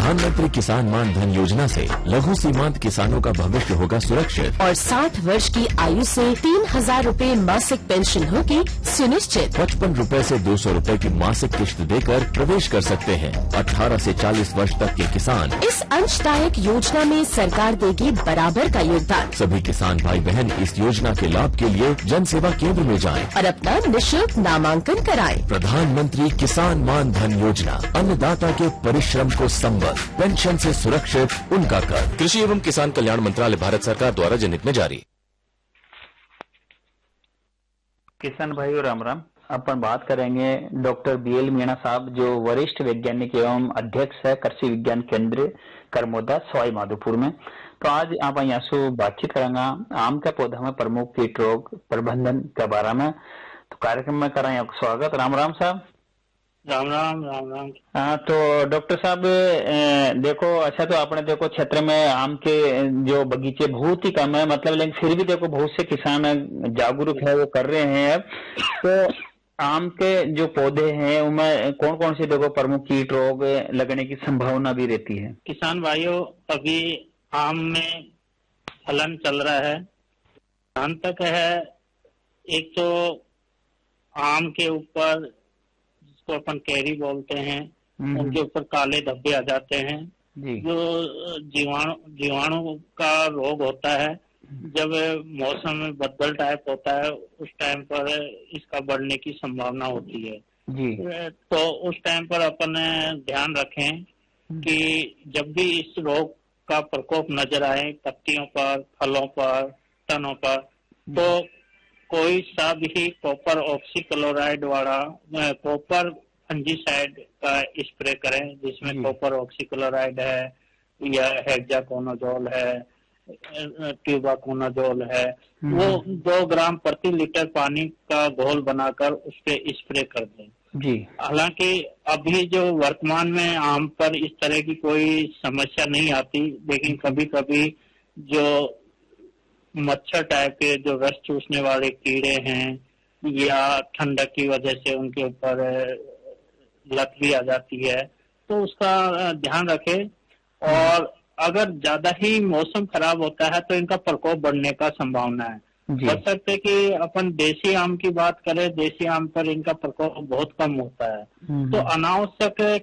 प्रधानमंत्री किसान मान धन योजना से लघु सीमांत किसानों का भविष्य होगा सुरक्षित और 60 वर्ष की आयु से 3,000 रूपए मासिक पेंशन होगी सुनिश्चित। 55 रूपए से 200 रूपए की मासिक किश्त देकर प्रवेश कर सकते हैं। 18 से 40 वर्ष तक के किसान इस अंशदायक योजना में सरकार देगी बराबर का योगदान। सभी किसान भाई बहन इस योजना के लाभ के लिए जन सेवा केंद्र में जाएं और अपना निःशुल्क नामांकन कराएं। प्रधानमंत्री किसान मान धन योजना, अन्नदाता के परिश्रम को संबल, पेंशन से सुरक्षित उनका कर। कृषि एवं किसान कल्याण मंत्रालय, भारत सरकार द्वारा जनहित में जारी। किसान भाइयों राम राम। अपन बात करेंगे डॉक्टर BL मीणा साहब, जो वरिष्ठ वैज्ञानिक एवं अध्यक्ष है कृषि विज्ञान केंद्र करमोदा सवाई माधोपुर में। तो आज आप यहाँ से बातचीत करेंगे आम के पौधा में प्रमुख कीट रोग प्रबंधन के बारे में। तो कार्यक्रम में करें आपका स्वागत। राम राम साहब। राम राम राम राम। हाँ, तो डॉक्टर साहब देखो, अच्छा तो आपने देखो क्षेत्र में आम के जो बगीचे बहुत ही कम है, मतलब लेकिन फिर भी देखो बहुत से किसान जागरूक है, वो कर रहे हैं अब। तो आम के जो पौधे हैं उनमें कौन कौन से देखो प्रमुख कीट रोग लगने की संभावना भी रहती है? किसान भाइयों, अभी आम में फलन चल रहा है, धान तक है। एक तो आम के ऊपर जिसको अपन कैरी बोलते हैं, उनके ऊपर काले धब्बे आ जाते हैं, जो जीवाणु का रोग होता है। जब मौसम में बदल टाइप होता है उस टाइम पर इसका बढ़ने की संभावना होती है जी। तो उस टाइम पर अपन ध्यान रखें कि जब भी इस रोग का प्रकोप नजर आए पत्तियों पर, फलों पर, तनों पर, तो कोई सा भी कॉपर ऑक्सीक्लोराइड वाला कॉपर फंजीसाइड का स्प्रे करें, जिसमें कॉपर ऑक्सीक्लोराइड है या हेक्साकोनाजोल है, ट्यूबाकोनाजोल है। वो 2 ग्राम प्रति लीटर पानी का घोल बनाकर उस पे स्प्रे कर दें जी। हालांकि अभी जो वर्तमान में आम पर इस तरह की कोई समस्या नहीं आती, लेकिन कभी कभी जो मच्छर टाइप के जो रस चूसने वाले कीड़े हैं या ठंडक की वजह से उनके ऊपर लत भी आ जाती है, तो उसका ध्यान रखें। और अगर ज्यादा ही मौसम खराब होता है तो इनका प्रकोप बढ़ने का संभावना है। बशर्ते कि अपन देसी आम की बात करें, देसी आम पर इनका प्रकोप बहुत कम होता है। तो अनावश्यक